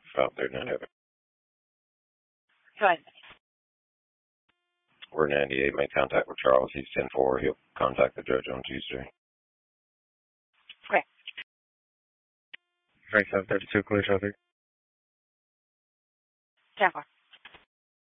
Oh, they're not having. Go ahead. We're 98. Make contact with Charles. He's 10-4. He'll contact the judge on Tuesday. Okay. 3732, clear, 10-4. 10-4.